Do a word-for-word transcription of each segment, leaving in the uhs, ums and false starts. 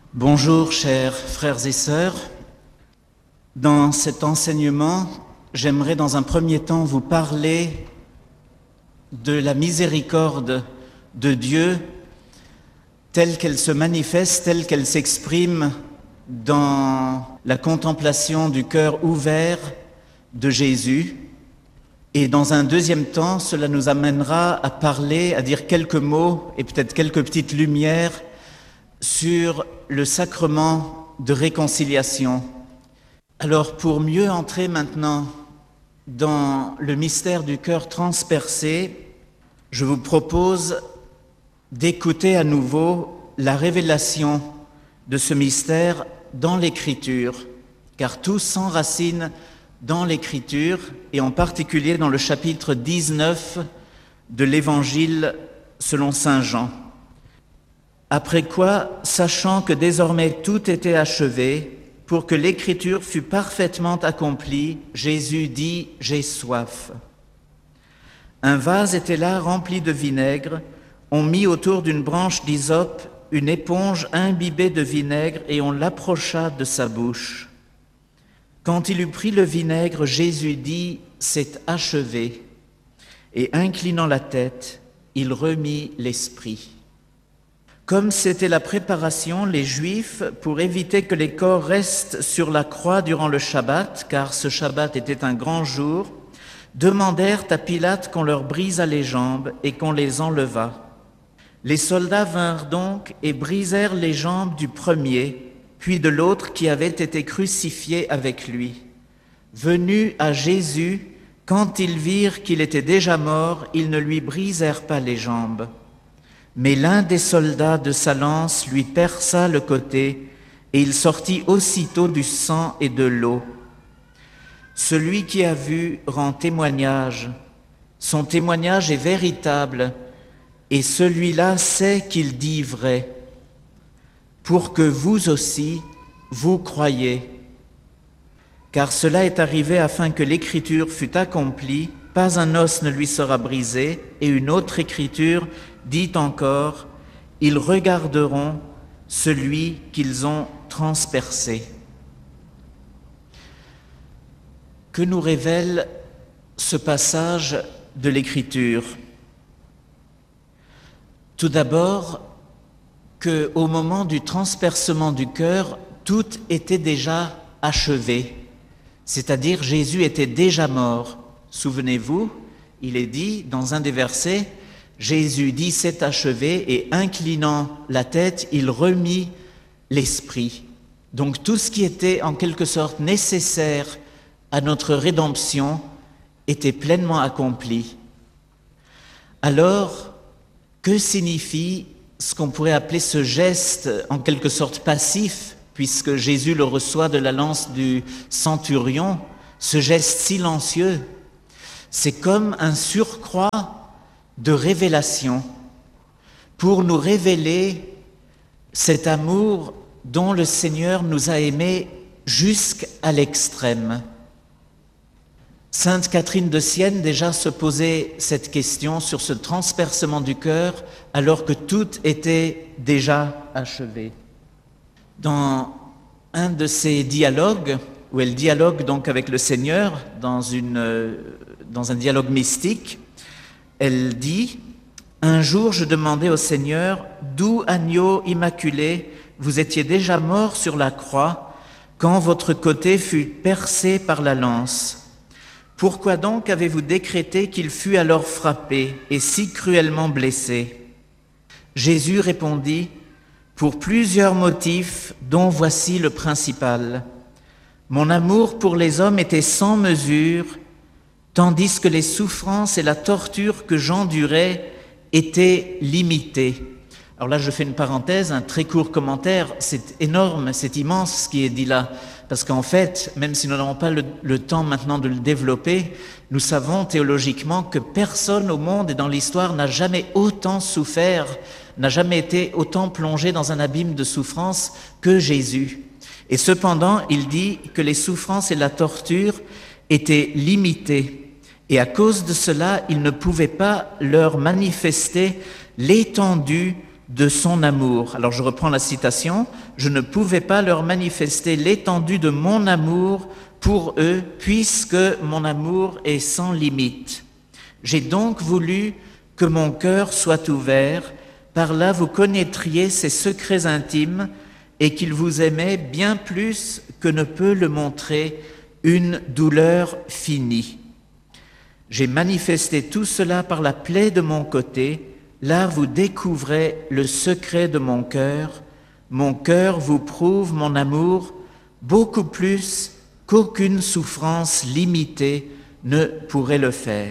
Bonjour chers frères et sœurs. Dans cet enseignement, j'aimerais dans un premier temps vous parler de la miséricorde de Dieu telle qu'elle se manifeste, telle qu'elle s'exprime dans la contemplation du cœur ouvert de Jésus. Et dans un deuxième temps, cela nous amènera à parler, à dire quelques mots et peut-être quelques petites lumières sur le sacrement de réconciliation. Alors, pour mieux entrer maintenant dans le mystère du cœur transpercé, je vous propose d'écouter à nouveau la révélation de ce mystère dans l'Écriture, car tout s'enracine dans l'Écriture, et en particulier dans le chapitre dix-neuf de l'Évangile selon saint Jean. Après quoi, sachant que désormais tout était achevé, pour que l'Écriture fût parfaitement accomplie, Jésus dit « J'ai soif ». Un vase était là rempli de vinaigre. On mit autour d'une branche d'hysope une éponge imbibée de vinaigre et on l'approcha de sa bouche. Quand il eut pris le vinaigre, Jésus dit « C'est achevé ». Et inclinant la tête, il remit l'esprit. Comme c'était la préparation, les Juifs, pour éviter que les corps restent sur la croix durant le Shabbat, car ce Shabbat était un grand jour, demandèrent à Pilate qu'on leur brisât les jambes et qu'on les enlevât. Les soldats vinrent donc et brisèrent les jambes du premier, puis de l'autre qui avait été crucifié avec lui. Venus à Jésus, quand ils virent qu'il était déjà mort, ils ne lui brisèrent pas les jambes. Mais l'un des soldats de sa lance lui perça le côté, et il sortit aussitôt du sang et de l'eau. Celui qui a vu rend témoignage. Son témoignage est véritable, et celui-là sait qu'il dit vrai, pour que vous aussi, vous croyiez. Car cela est arrivé afin que l'Écriture fût accomplie, pas un os ne lui sera brisé, et une autre Écriture dit encore, ils regarderont celui qu'ils ont transpercé. Que nous révèle ce passage de l'Écriture? Tout d'abord, qu'au moment du transpercement du cœur, tout était déjà achevé, c'est-à-dire Jésus était déjà mort. Souvenez-vous, il est dit dans un des versets, Jésus dit « c'est achevé » et inclinant la tête, il remit l'esprit. Donc tout ce qui était en quelque sorte nécessaire à notre rédemption était pleinement accompli. Alors, que signifie ce qu'on pourrait appeler ce geste en quelque sorte passif, puisque Jésus le reçoit de la lance du centurion, ce geste silencieux? C'est comme un surcroît de révélation pour nous révéler cet amour dont le Seigneur nous a aimés jusqu'à l'extrême. Sainte Catherine de Sienne déjà se posait cette question sur ce transpercement du cœur alors que tout était déjà achevé. Dans un de ces dialogues, où elle dialogue donc avec le Seigneur dans, une, dans un dialogue mystique, elle dit « Un jour, je demandais au Seigneur, d'où agneau immaculé, vous étiez déjà mort sur la croix, quand votre côté fut percé par la lance. Pourquoi donc avez-vous décrété qu'il fût alors frappé et si cruellement blessé ?» Jésus répondit « Pour plusieurs motifs, dont voici le principal. Mon amour pour les hommes était sans mesure, tandis que les souffrances et la torture que j'endurais étaient limitées. » Alors là, je fais une parenthèse, un très court commentaire. C'est énorme, c'est immense ce qui est dit là. Parce qu'en fait, même si nous n'avons pas le, le temps maintenant de le développer, nous savons théologiquement que personne au monde et dans l'histoire n'a jamais autant souffert, n'a jamais été autant plongé dans un abîme de souffrance que Jésus. Et cependant, il dit que les souffrances et la torture étaient limitées. Et à cause de cela, il ne pouvait pas leur manifester l'étendue de son amour. Alors je reprends la citation. « Je ne pouvais pas leur manifester l'étendue de mon amour pour eux, puisque mon amour est sans limite. J'ai donc voulu que mon cœur soit ouvert, par là vous connaîtriez ses secrets intimes et qu'il vous aimait bien plus que ne peut le montrer une douleur finie. J'ai manifesté tout cela par la plaie de mon côté, là vous découvrez le secret de mon cœur. Mon cœur vous prouve mon amour beaucoup plus qu'aucune souffrance limitée ne pourrait le faire. »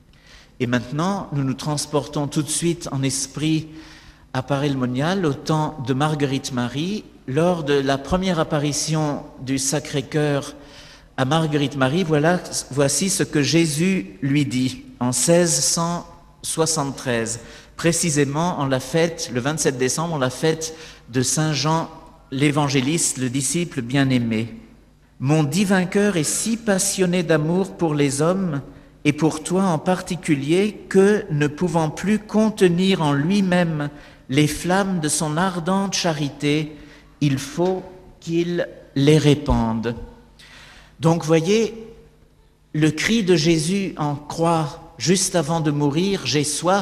Et maintenant, nous nous transportons tout de suite en esprit à Paray-le-Monial, au temps de Marguerite Marie, lors de la première apparition du Sacré-Cœur à Marguerite Marie. Voilà, voici ce que Jésus lui dit en seize cent soixante-treize. Précisément, on l'a fête, le vingt-sept décembre, on l'a fête de Saint Jean l'évangéliste, le disciple bien-aimé. « Mon divin cœur est si passionné d'amour pour les hommes, et pour toi en particulier, que, ne pouvant plus contenir en lui-même les flammes de son ardente charité, il faut qu'il les répande. » Donc, voyez, le cri de Jésus en croix, juste avant de mourir, « J'ai soif »,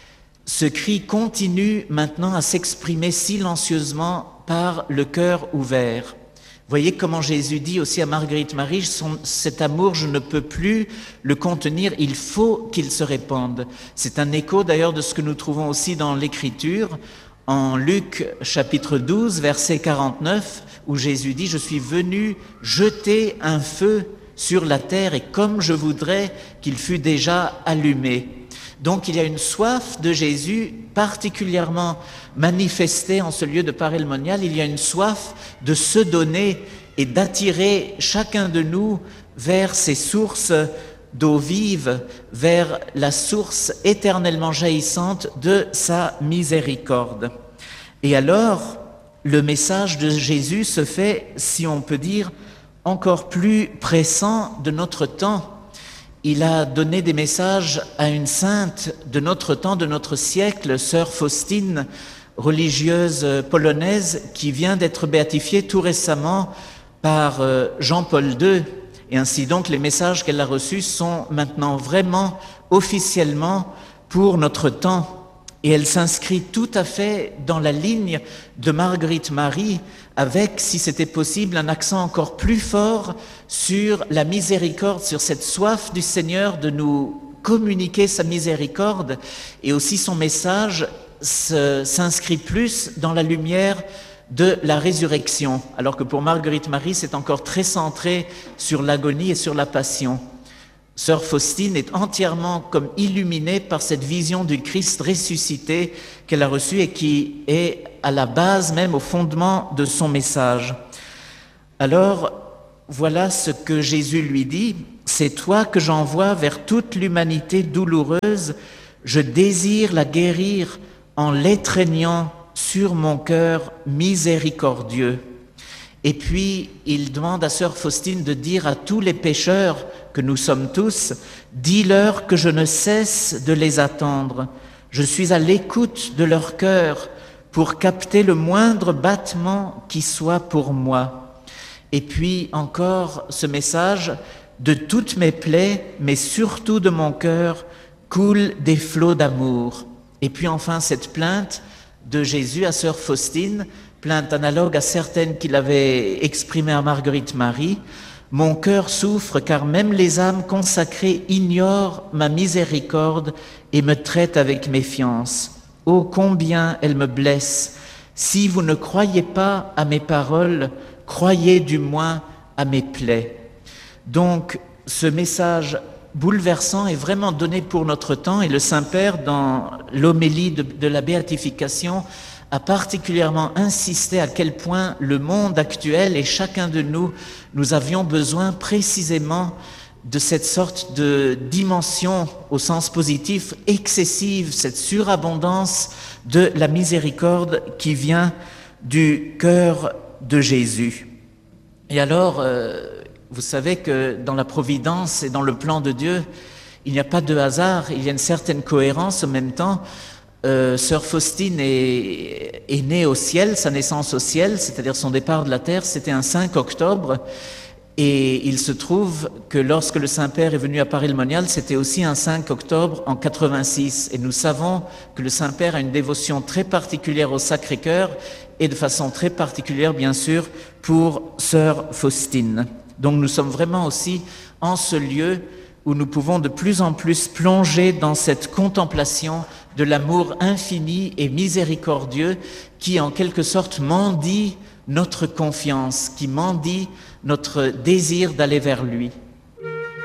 ce cri continue maintenant à s'exprimer silencieusement par le cœur ouvert. Voyez comment Jésus dit aussi à Marguerite Marie, son, cet amour, je ne peux plus le contenir, il faut qu'il se répande. C'est un écho d'ailleurs de ce que nous trouvons aussi dans l'Écriture, en Luc chapitre douze, verset quarante-neuf, où Jésus dit, je suis venu jeter un feu sur la terre et comme je voudrais qu'il fût déjà allumé. Donc il y a une soif de Jésus particulièrement manifestée en ce lieu de Paray-le-Monial. Il y a une soif de se donner et d'attirer chacun de nous vers ces sources d'eau vive, vers la source éternellement jaillissante de sa miséricorde. Et alors, le message de Jésus se fait, si on peut dire, encore plus pressant de notre temps. Il a donné des messages à une sainte de notre temps, de notre siècle, sœur Faustine, religieuse polonaise, qui vient d'être béatifiée tout récemment par Jean-Paul deux. Et ainsi donc, les messages qu'elle a reçus sont maintenant vraiment officiellement pour notre temps. Et elle s'inscrit tout à fait dans la ligne de Marguerite Marie, avec, si c'était possible, un accent encore plus fort sur la miséricorde, sur cette soif du Seigneur de nous communiquer sa miséricorde. Et aussi son message se, s'inscrit plus dans la lumière de la résurrection, alors que pour Marguerite Marie, c'est encore très centré sur l'agonie et sur la passion. Sœur Faustine est entièrement comme illuminée par cette vision du Christ ressuscité qu'elle a reçue et qui est à la base même, au fondement de son message. Alors, voilà ce que Jésus lui dit, « C'est toi que j'envoie vers toute l'humanité douloureuse, je désire la guérir en l'étreignant sur mon cœur miséricordieux. » Et puis, il demande à sœur Faustine de dire à tous les pécheurs que nous sommes tous, « Dis-leur que je ne cesse de les attendre. Je suis à l'écoute de leur cœur pour capter le moindre battement qui soit pour moi. » Et puis encore ce message, « De toutes mes plaies, mais surtout de mon cœur, coulent des flots d'amour. » Et puis enfin cette plainte de Jésus à sœur Faustine, plainte analogue à certaines qu'il avait exprimées à Marguerite Marie. « Mon cœur souffre car même les âmes consacrées ignorent ma miséricorde et me traitent avec méfiance. Oh, combien elle me blesse! Si vous ne croyez pas à mes paroles, croyez du moins à mes plaies. » Donc, ce message bouleversant est vraiment donné pour notre temps et le Saint-Père, dans l'homélie de, de la béatification, a particulièrement insisté à quel point le monde actuel et chacun de nous, nous avions besoin précisément de cette sorte de dimension au sens positif excessive, cette surabondance de la miséricorde qui vient du cœur de Jésus. Et alors, euh, vous savez que dans la providence et dans le plan de Dieu, il n'y a pas de hasard, il y a une certaine cohérence en même temps. euh, Sœur Faustine est, est née au ciel, sa naissance au ciel, c'est-à-dire son départ de la terre, c'était un cinq octobre. Et il se trouve que lorsque le Saint-Père est venu à Paray-le-Monial, c'était aussi un cinq octobre en quatre-vingt-six. Et nous savons que le Saint-Père a une dévotion très particulière au Sacré-Cœur et de façon très particulière, bien sûr, pour Sœur Faustine. Donc nous sommes vraiment aussi en ce lieu où nous pouvons de plus en plus plonger dans cette contemplation de l'amour infini et miséricordieux qui, en quelque sorte, mendie notre confiance, qui mendie notre désir d'aller vers lui.